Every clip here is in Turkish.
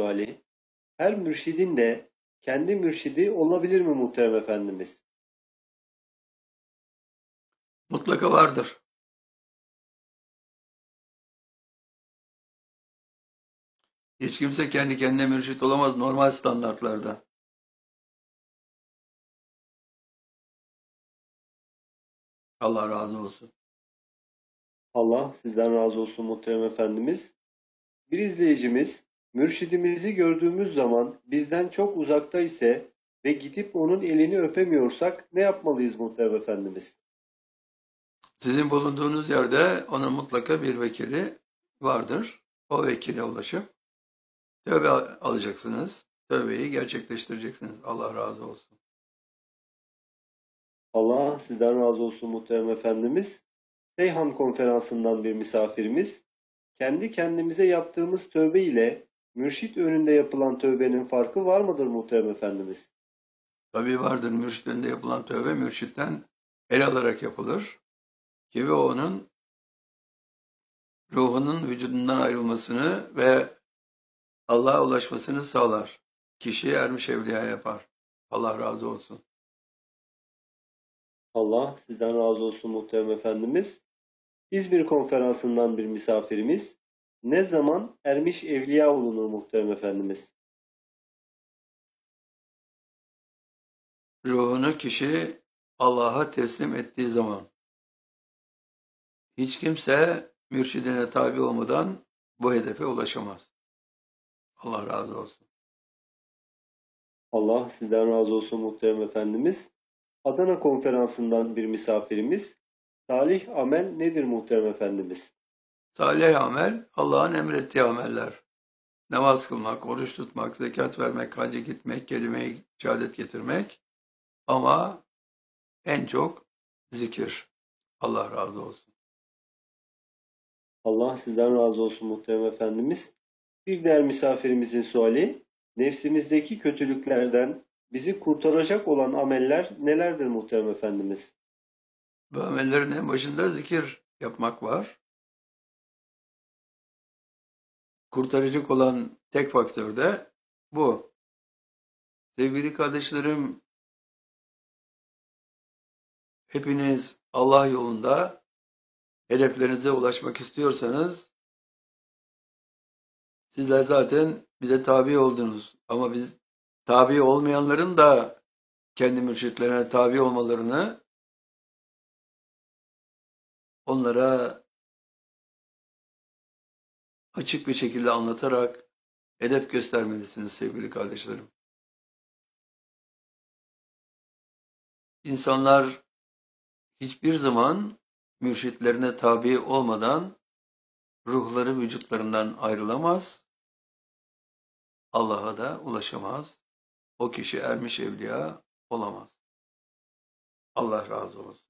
suali. Her mürşidin de kendi mürşidi olabilir mi muhterem efendimiz? Mutlaka vardır. Hiç kimse kendi kendine mürşit olamaz normal standartlarda. Allah razı olsun. Allah sizden razı olsun muhterem efendimiz. Bir izleyicimiz, mürşidimizi gördüğümüz zaman bizden çok uzakta ise ve gidip onun elini öpemiyorsak ne yapmalıyız muhterem efendimiz? Sizin bulunduğunuz yerde onun mutlaka bir vekili vardır. O vekile ulaşıp tövbe alacaksınız. Tövbeyi gerçekleştireceksiniz. Allah razı olsun. Allah sizden razı olsun muhterem efendimiz. Seyhan konferansından bir misafirimiz, kendi kendimize yaptığımız tövbe ile mürşit önünde yapılan tövbenin farkı var mıdır muhterem efendimiz? Tabii vardır. Mürşit önünde yapılan tövbe mürşitten el alarak yapılır. Ki ve onun ruhunun vücudundan ayrılmasını ve Allah'a ulaşmasını sağlar. Kişiyi ermiş evliya yapar. Allah razı olsun. Allah sizden razı olsun muhterem efendimiz. İzmir konferansından bir misafirimiz, ne zaman ermiş evliya olunur muhterem efendimiz? Ruhunu kişi Allah'a teslim ettiği zaman. Hiç kimse mürşidine tabi olmadan bu hedefe ulaşamaz. Allah razı olsun. Allah sizden razı olsun muhterem efendimiz. Adana konferansından bir misafirimiz, salih amel nedir muhterem efendimiz? Salih amel, Allah'ın emrettiği ameller. Namaz kılmak, oruç tutmak, zekat vermek, hacca gitmek, kelime-i şehadet getirmek. Ama en çok zikir. Allah razı olsun. Allah sizden razı olsun muhterem efendimiz. Bir diğer misafirimizin suali, nefsimizdeki kötülüklerden bizi kurtaracak olan ameller nelerdir muhterem efendimiz? Bu amellerin en başında zikir yapmak var. Kurtarıcı olan tek faktör de bu. Sevgili kardeşlerim, hepiniz Allah yolunda hedeflerinize ulaşmak istiyorsanız sizler zaten bize tabi oldunuz. Ama biz tabi olmayanların da kendi mürşitlerine tabi olmalarını, onlara açık bir şekilde anlatarak hedef göstermelisiniz sevgili kardeşlerim. İnsanlar hiçbir zaman mürşitlerine tabi olmadan ruhları vücutlarından ayrılamaz, Allah'a da ulaşamaz. O kişi ermiş evliya olamaz. Allah razı olsun.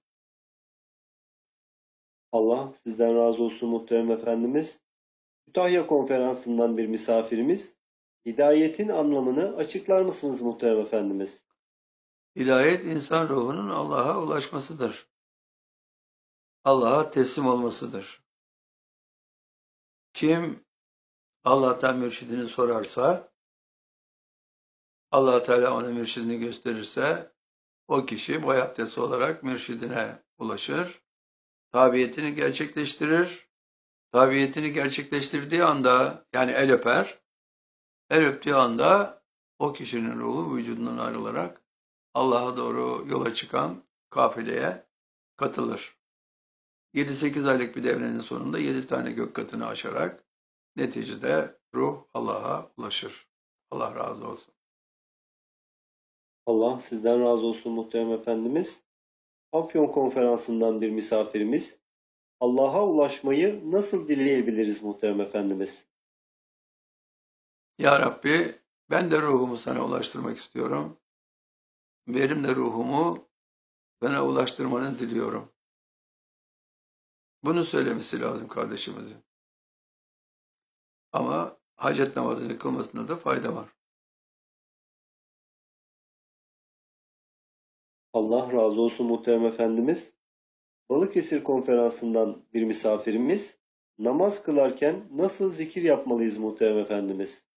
Allah sizden razı olsun muhterem efendimiz. Kütahya konferansından bir misafirimiz, hidayetin anlamını açıklar mısınız muhterem efendimiz? Hidayet insan ruhunun Allah'a ulaşmasıdır. Allah'a teslim olmasıdır. Kim Allah'tan mürşidini sorarsa, Allah Teala ona mürşidini gösterirse, o kişi boy abdesti olarak mürşidine ulaşır, tabiyetini gerçekleştirir. Tabiyetini gerçekleştirdiği anda, yani el öper, el öptüğü anda o kişinin ruhu vücudundan ayrılarak Allah'a doğru yola çıkan kafileye katılır. 7-8 aylık bir devrenin sonunda 7 tane gök katını aşarak neticede ruh Allah'a ulaşır. Allah razı olsun. Allah sizden razı olsun muhterem efendimiz. Afyon konferansından bir misafirimiz, Allah'a ulaşmayı nasıl dileyebiliriz muhterem efendimiz? Ya Rabbi, ben de ruhumu sana ulaştırmak istiyorum. Benim de ruhumu sana ulaştırmanı diliyorum. Bunu söylemesi lazım kardeşimizin. Ama hacet namazını kılmasında da fayda var. Allah razı olsun muhterem efendimiz. Balıkesir konferansından bir misafirimiz, namaz kılarken nasıl zikir yapmalıyız muhterem efendimiz?